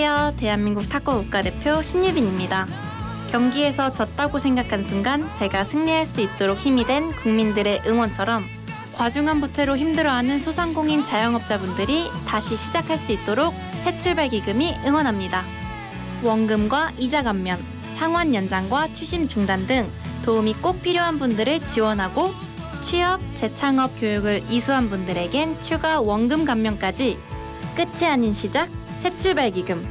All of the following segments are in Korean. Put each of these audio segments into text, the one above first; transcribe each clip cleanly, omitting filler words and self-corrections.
안녕하세요. 대한민국 탁구 국가대표 신유빈입니다. 경기에서 졌다고 생각한 순간 제가 승리할 수 있도록 힘이 된 국민들의 응원처럼 과중한 부채로 힘들어하는 소상공인 자영업자분들이 다시 시작할 수 있도록 새출발기금이 응원합니다. 원금과 이자 감면, 상환 연장과 추심 중단 등 도움이 꼭 필요한 분들을 지원하고 취업, 재창업 교육을 이수한 분들에겐 추가 원금 감면까지 끝이 아닌 시작 새출발기금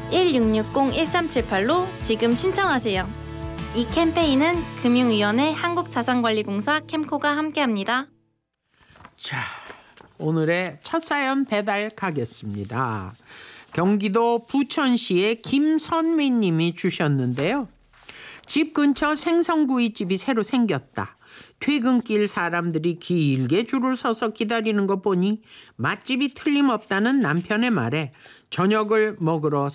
1660-1378로 지금 신청하세요. 이 캠페인은 금융위원회 한국자산관리공사 캠코가 함께합니다. 자, 오늘의 첫 사연 배달 가겠습니다. 경기도 부천시의 김선미님이 주셨는데요. 집 근처 생선구이집이 새로 생겼다. 퇴근길 사람들이 길게 줄을 서서 기다리는 거 보니 맛집이 틀림없다는 남편의 말에 저녁을 먹으러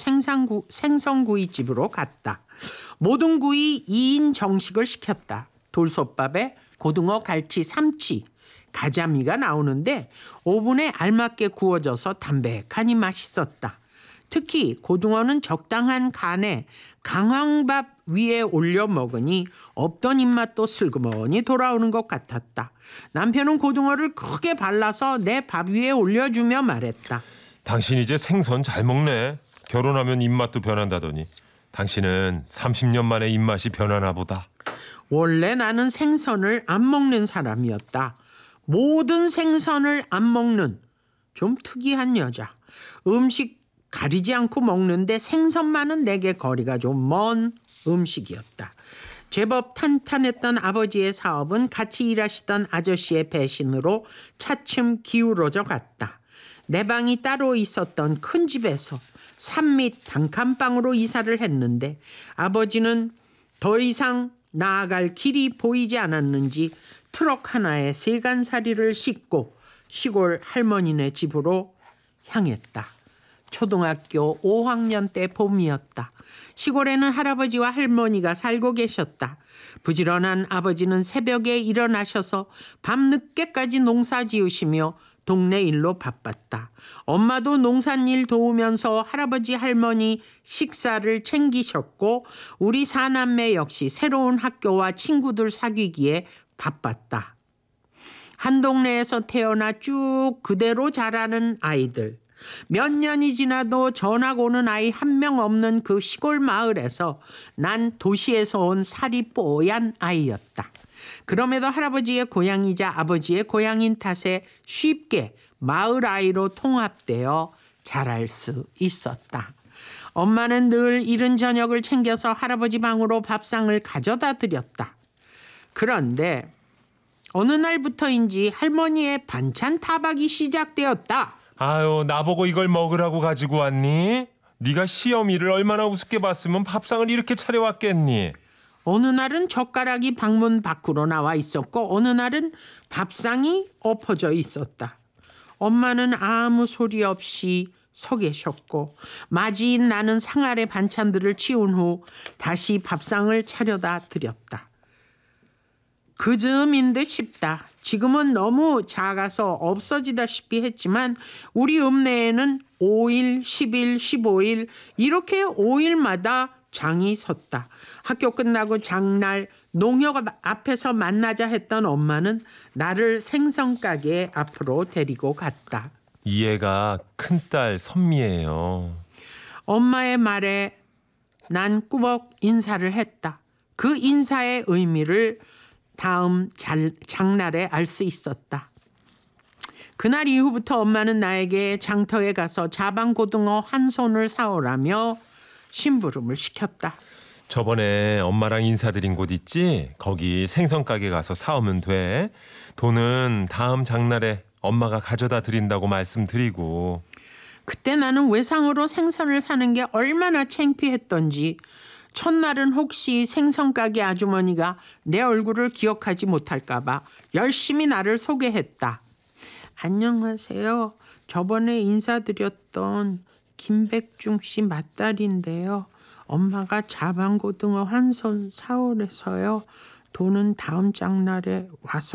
생선구이집으로 갔다. 모든 구이 2인 정식을 시켰다. 돌솥밥에 고등어, 갈치, 삼치, 가자미가 나오는데 오븐에 알맞게 구워져서 담백하니 맛있었다. 특히 고등어는 적당한 간에 강황밥 위에 올려 먹으니 없던 입맛도 슬그머니 돌아오는 것 같았다. 남편은 고등어를 크게 발라서 내 밥 위에 올려주며 말했다. 당신 이제 생선 잘 먹네. 결혼하면 입맛도 변한다더니 당신은 30년 만에 입맛이 변하나 보다. 원래 나는 생선을 안 먹는 사람이었다. 모든 생선을 안 먹는 좀 특이한 여자. 음식 가리지 않고 먹는데 생선만은 내게 거리가 좀 먼 음식이었다. 제법 탄탄했던 아버지의 사업은 같이 일하시던 아저씨의 배신으로 차츰 기울어져 갔다. 내 방이 따로 있었던 큰 집에서 산 밑 단칸방으로 이사를 했는데 아버지는 더 이상 나아갈 길이 보이지 않았는지 트럭 하나에 세간살이를 싣고 시골 할머니네 집으로 향했다. 초등학교 5학년 때 봄이었다. 시골에는 할아버지와 할머니가 살고 계셨다. 부지런한 아버지는 새벽에 일어나셔서 밤늦게까지 농사 지으시며 동네 일로 바빴다. 엄마도 농산일 도우면서 할아버지 할머니 식사를 챙기셨고 우리 사남매 역시 새로운 학교와 친구들 사귀기에 바빴다. 한 동네에서 태어나 쭉 그대로 자라는 아이들. 몇 년이 지나도 전학 오는 아이 한 명 없는 그 시골 마을에서 난 도시에서 온 살이 뽀얀 아이였다. 그럼에도 할아버지의 고향이자 아버지의 고향인 탓에 쉽게 마을 아이로 통합되어 자랄 수 있었다. 엄마는 늘 이른 저녁을 챙겨서 할아버지 방으로 밥상을 가져다 드렸다. 그런데 어느 날부터인지 할머니의 반찬 타박이 시작되었다. 아유, 나보고 이걸 먹으라고 가지고 왔니? 네가 시어미를 얼마나 우습게 봤으면 밥상을 이렇게 차려왔겠니? 어느 날은 젓가락이 방문 밖으로 나와 있었고 어느 날은 밥상이 엎어져 있었다. 엄마는 아무 소리 없이 서 계셨고 맞이인 나는 상아래 반찬들을 치운 후 다시 밥상을 차려다 드렸다. 그 즈음인 듯 싶다. 지금은 너무 작아서 없어지다시피 했지만 우리 읍내에는 5일, 10일, 15일 이렇게 5일마다 장이 섰다. 학교 끝나고 장날 농협 앞에서 만나자 했던 엄마는 나를 생선가게 앞으로 데리고 갔다. 이 애가 큰딸 선미예요. 엄마의 말에 난 꾸벅 인사를 했다. 그 인사의 의미를 다음 장날에 알 수 있었다. 그날 이후부터 엄마는 나에게 장터에 가서 자방고등어 한 손을 사오라며 심부름을 시켰다. 저번에 엄마랑 인사드린 곳 있지? 거기 생선가게 가서 사오면 돼. 돈은 다음 장날에 엄마가 가져다 드린다고 말씀드리고. 그때 나는 외상으로 생선을 사는 게 얼마나 창피했던지 첫날은 혹시 생선가게 아주머니가 내 얼굴을 기억하지 못할까 봐 열심히 나를 소개했다. 안녕하세요. 저번에 인사드렸던 김백중 씨 맏딸인데요. 엄마가 자방고등어 한 손 사오래서요. 돈은 다음 장날에 와서